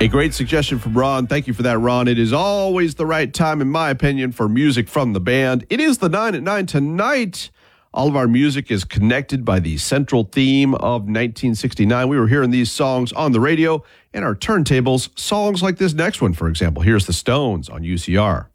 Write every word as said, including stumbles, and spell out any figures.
A great suggestion from Ron. Thank you for that, Ron. It is always the right time, in my opinion, for music from the band. It is the nine at nine tonight. All of our music is connected by the central theme of nineteen sixty-nine. We were hearing these songs on the radio and our turntables. Songs like this next one, for example. Here's the Stones on U C R.